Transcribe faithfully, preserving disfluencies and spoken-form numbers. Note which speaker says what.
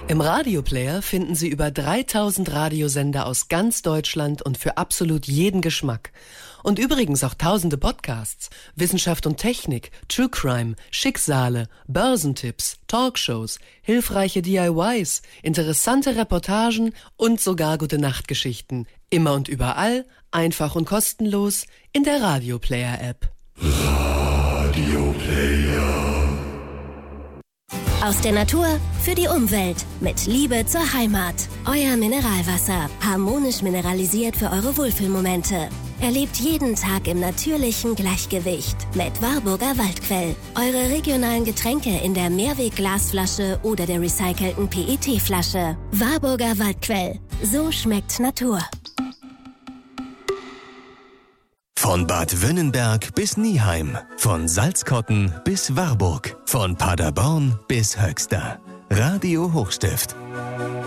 Speaker 1: Im Radioplayer finden Sie über dreitausend Radiosender aus ganz Deutschland und für absolut jeden Geschmack. Und übrigens auch tausende Podcasts, Wissenschaft und Technik, True Crime, Schicksale, Börsentipps, Talkshows, hilfreiche D I Ys, interessante Reportagen und sogar Gute-Nacht-Geschichten. Immer und überall, einfach und kostenlos in der Radioplayer-App.
Speaker 2: Radioplayer.
Speaker 3: Aus der Natur für die Umwelt mit Liebe zur Heimat. Euer Mineralwasser, harmonisch mineralisiert für eure Wohlfühlmomente. Erlebt jeden Tag im natürlichen Gleichgewicht mit Warburger Waldquell. Eure regionalen Getränke in der Mehrweg-Glasflasche oder der recycelten P E T-Flasche. Warburger Waldquell. So schmeckt Natur.
Speaker 4: Von Bad Wünnenberg bis Nieheim, von Salzkotten bis Warburg, von Paderborn bis Höxter. Radio Hochstift.